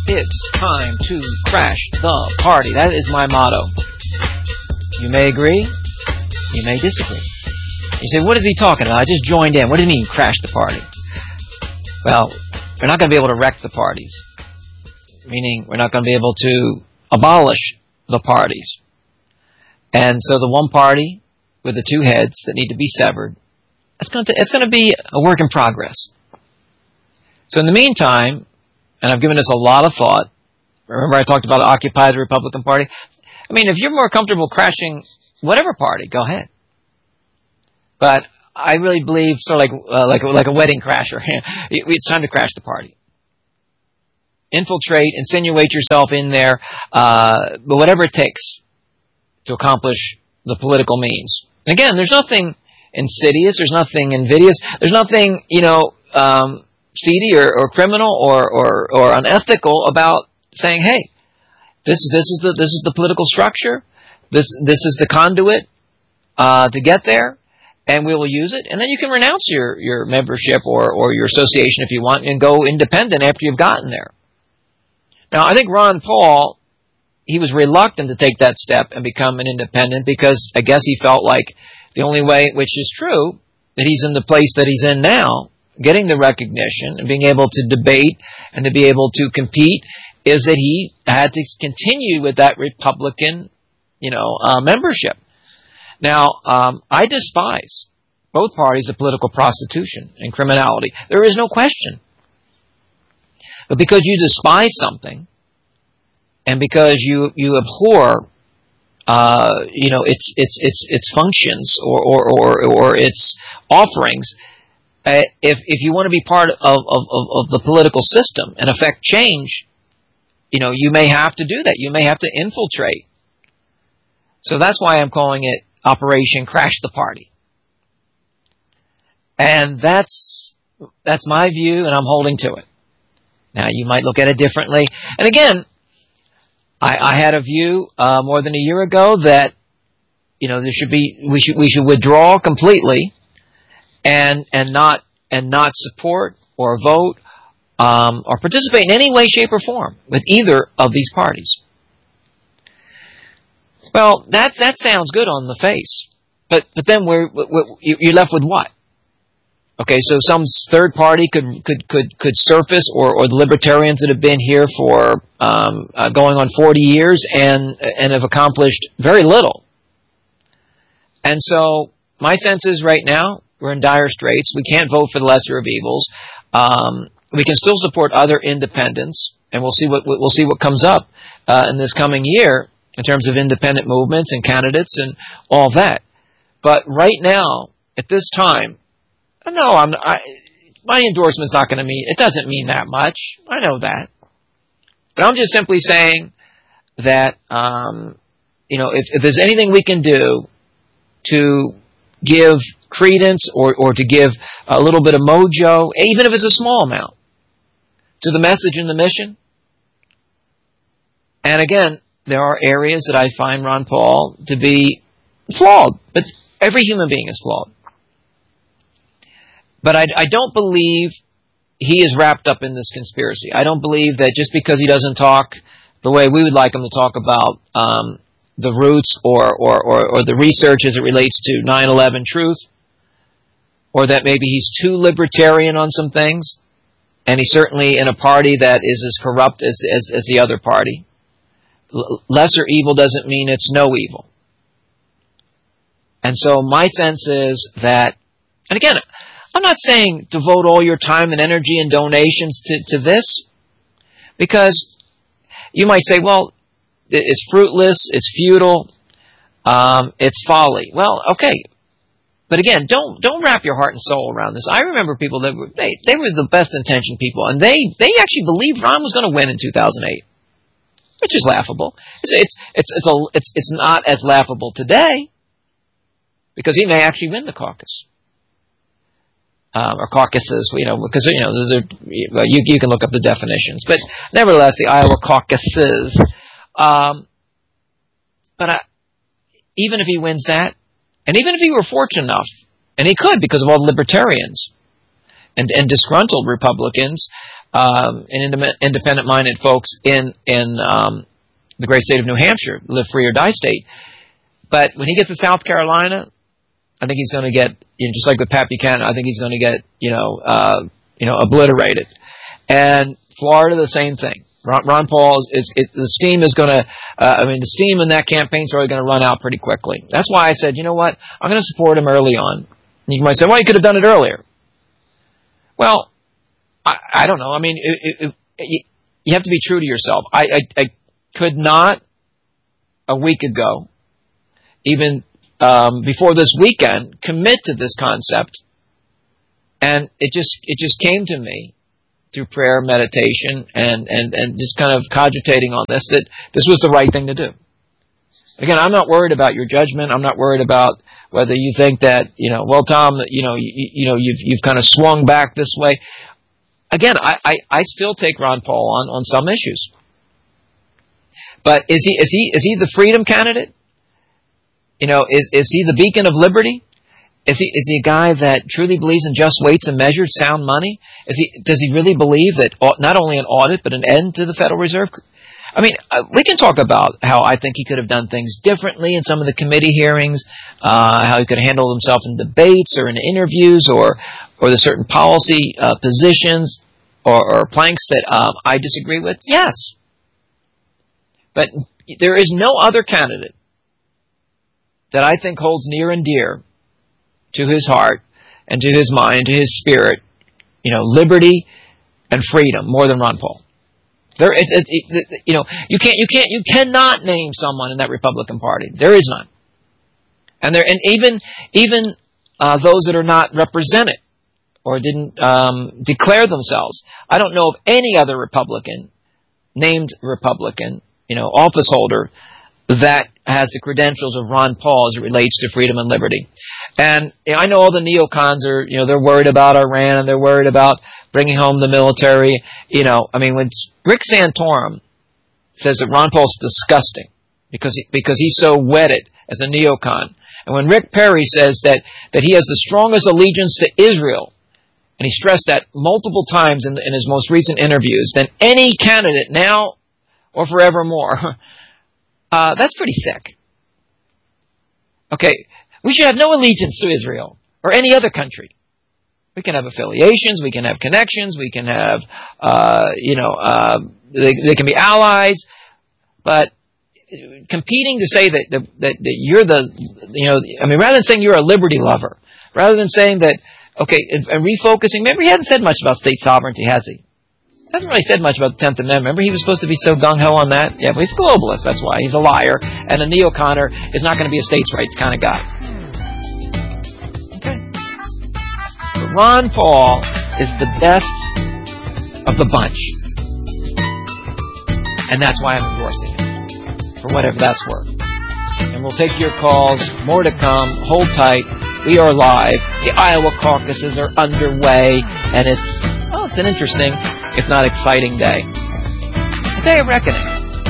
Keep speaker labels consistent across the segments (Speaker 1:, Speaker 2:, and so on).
Speaker 1: It's time to crash the party. That is my motto. You may agree. You may disagree. You say, what is he talking about? I just joined in. What do you mean, crash the party? Well, we're not going to be able to wreck the parties. Meaning, we're not going to be able to abolish the parties. And so the one party with the two heads that need to be severed, it's going to be a work in progress. So in the meantime, and I've given this a lot of thought. Remember I talked about Occupy the Republican Party? I mean, if you're more comfortable crashing whatever party, go ahead. But I really believe, sort of like a wedding crasher, it's time to crash the party. Infiltrate, insinuate yourself in there, but whatever it takes to accomplish the political means. And again, there's nothing insidious, there's nothing invidious, there's nothing, seedy or criminal or unethical about saying, hey, this is the political structure, this is the conduit to get there, and we will use it, and then you can renounce your membership or your association if you want and go independent after you've gotten there. Now, I think Ron Paul, he was reluctant to take that step and become an independent because I guess he felt like the only way, which is true, that he's in the place that he's in now, getting the recognition and being able to debate and to be able to compete, is that he had to continue with that Republican, membership. Now, I despise both parties of political prostitution and criminality. There is no question. But because you despise something, and because you abhor, its functions or its offerings, if you want to be part of the political system and affect change, you may have to do that. You may have to infiltrate. So that's why I'm calling it Operation Crash the Party. And that's my view, and I'm holding to it. Now, you might look at it differently. And again, I had a view more than a year ago that we should withdraw completely and not support or vote or participate in any way, shape, or form with either of these parties. Well, that sounds good on the face, but then you're left with what? Okay, so some third party could surface, or the libertarians that have been here for going on 40 years and have accomplished very little. And so my sense is right now we're in dire straits. We can't vote for the lesser of evils. We can still support other independents, and we'll see what comes up in this coming year in terms of independent movements and candidates and all that. But right now, at this time, no, my endorsement's not going to mean, it doesn't mean that much. I know that. But I'm just simply saying that, if there's anything we can do to give credence or to give a little bit of mojo, even if it's a small amount, to the message and the mission. And again, there are areas that I find Ron Paul to be flawed, but every human being is flawed. But I don't believe he is wrapped up in this conspiracy. I don't believe that just because he doesn't talk the way we would like him to talk about the roots or the research as it relates to 9/11 truth, or that maybe he's too libertarian on some things, and he's certainly in a party that is as corrupt as the other party. Lesser evil doesn't mean it's no evil. And so my sense is that, and again, I'm not saying to devote all your time and energy and donations to this, because you might say, well, it's fruitless, it's futile, it's folly. Well, okay. But again, don't wrap your heart and soul around this. I remember people that were the best intentioned people, and they actually believed Ron was going to win in 2008, which is laughable. It's not as laughable today, because he may actually win the caucus. Or caucuses, because, you can look up the definitions. But nevertheless, the Iowa caucuses. But even if he wins that, and even if he were fortunate enough, and he could because of all the libertarians and disgruntled Republicans, and independent-minded folks in the great state of New Hampshire, live free or die state. But when he gets to South Carolina, I think he's going to get, just like with Pat Buchanan, I think he's going to get, obliterated. And Florida, the same thing. Ron Paul the steam is going to, the steam in that campaign is really going to run out pretty quickly. That's why I said, you know what, I'm going to support him early on. And you might say, well, you could have done it earlier. Well, I don't know. I mean, you have to be true to yourself. I could not a week ago, even before this weekend, commit to this concept, and it just came to me through prayer, meditation, and just kind of cogitating on this, that this was the right thing to do. Again, I'm not worried about your judgment. I'm not worried about whether you think that, well, Tom, you've kind of swung back this way. Again, I still take Ron Paul on some issues. But is he the freedom candidate? Is he the beacon of liberty? Is he a guy that truly believes in just weights and measures, sound money? Does he really believe that not only an audit but an end to the Federal Reserve? I mean, we can talk about how I think he could have done things differently in some of the committee hearings, how he could have handled himself in debates or in interviews, or the certain policy positions or planks that I disagree with. Yes, but there is no other candidate that I think holds near and dear to his heart and to his mind, to his spirit, liberty and freedom more than Ron Paul. You cannot name someone in that Republican Party. There is none, and even those that are not represented or didn't declare themselves. I don't know of any other Republican, named Republican, office holder that has the credentials of Ron Paul as it relates to freedom and liberty. And I know all the neocons are, they're worried about Iran and they're worried about bringing home the military. When Rick Santorum says that Ron Paul's disgusting because he's so wedded as a neocon, and when Rick Perry says that he has the strongest allegiance to Israel, and he stressed that multiple times in his most recent interviews, than any candidate now or forevermore, that's pretty sick. Okay, we should have no allegiance to Israel or any other country. We can have affiliations, we can have connections, we can have, they can be allies, but competing to say that you're rather than saying you're a liberty lover, rather than saying that, okay, and refocusing, remember he hasn't said much about state sovereignty, has he? He hasn't really said much about the 10th Amendment. Remember he was supposed to be so gung-ho on that? Yeah, but he's a globalist, that's why. He's a liar, and a neoconner is not going to be a states' rights kind of guy. Okay. But Ron Paul is the best of the bunch. And that's why I'm endorsing him, for whatever that's worth. And we'll take your calls. More to come. Hold tight. We are live. The Iowa caucuses are underway, and it's an interesting, if not exciting day. A day of reckoning.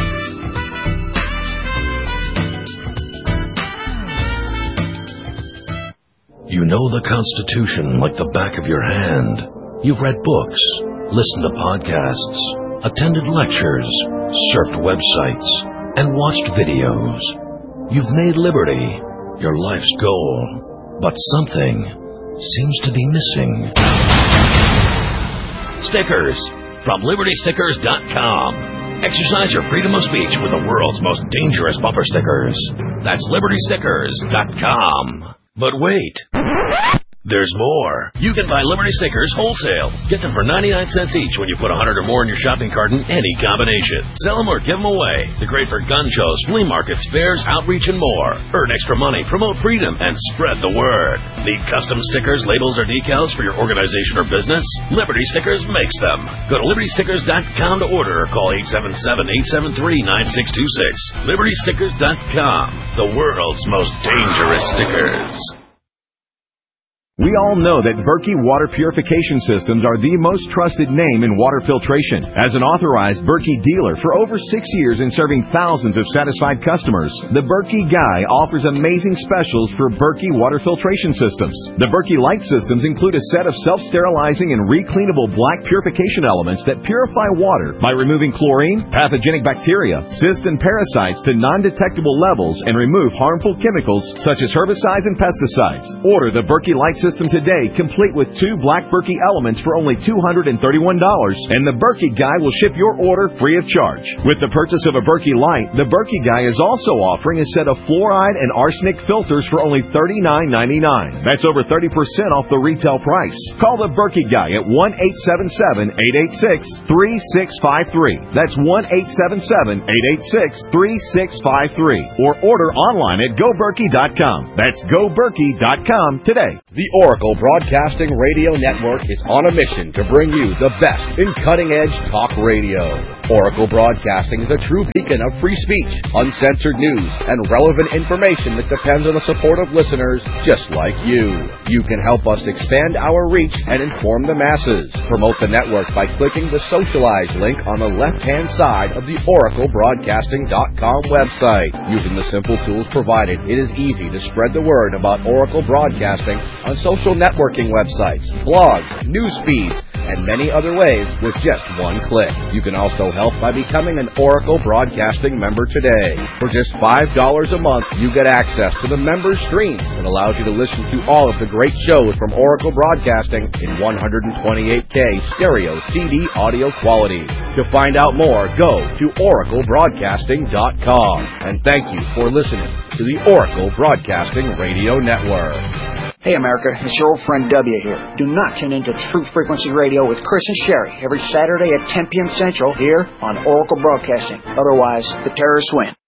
Speaker 2: You know the Constitution like the back of your hand. You've read books, listened to podcasts, attended lectures, surfed websites, and watched videos. You've made liberty your life's goal, but something seems to be missing. Stickers from LibertyStickers.com. Exercise your freedom of speech with the world's most dangerous bumper stickers. That's LibertyStickers.com. But wait, there's more. You can buy Liberty Stickers wholesale. Get them for 99 cents each when you put 100 or more in your shopping cart in any combination. Sell them or give them away. They're great for gun shows, flea markets, fairs, outreach, and more. Earn extra money, promote freedom, and spread the word. Need custom stickers, labels, or decals for your organization or business? Liberty Stickers makes them. Go to LibertyStickers.com to order or call 877-873-9626. LibertyStickers.com. The world's most dangerous stickers.
Speaker 3: We all know that Berkey Water Purification Systems are the most trusted name in water filtration. As an authorized Berkey dealer for over 6 years and serving thousands of satisfied customers, the Berkey Guy offers amazing specials for Berkey water filtration systems. The Berkey Light systems include a set of self-sterilizing and recleanable black purification elements that purify water by removing chlorine, pathogenic bacteria, cysts, and parasites to non-detectable levels and remove harmful chemicals such as herbicides and pesticides. Order the Berkey Light system today, complete with 2 black Berkey elements for only $231, and the Berkey Guy will ship your order free of charge. With the purchase of a Berkey Light, the Berkey Guy is also offering a set of fluoride and arsenic filters for only $39.99. That's over 30% off the retail price. Call the Berkey Guy at 1-877-886-3653. That's 1-877-886-3653. Or order online at GoBerkey.com. That's GoBerkey.com today.
Speaker 4: The Oracle Broadcasting Radio Network is on a mission to bring you the best in cutting-edge talk radio. Oracle Broadcasting is a true beacon of free speech, uncensored news, and relevant information that depends on the support of listeners just like you. You can help us expand our reach and inform the masses. Promote the network by clicking the Socialize link on the left-hand side of the OracleBroadcasting.com website. Using the simple tools provided, it is easy to spread the word about Oracle Broadcasting on social networking websites, blogs, news feeds, and many other ways with just one click. You can also help by becoming an Oracle Broadcasting member today. For just $5 a month, you get access to the member stream that allows you to listen to all of the great shows from Oracle Broadcasting in 128K stereo CD audio quality. To find out more, go to oraclebroadcasting.com. And thank you for listening to the Oracle Broadcasting Radio Network.
Speaker 5: Hey America, it's your old friend W here. Do not tune into Truth Frequency Radio with Chris and Sherry every Saturday at 10 p.m. Central here on Oracle Broadcasting. Otherwise, the terrorists win.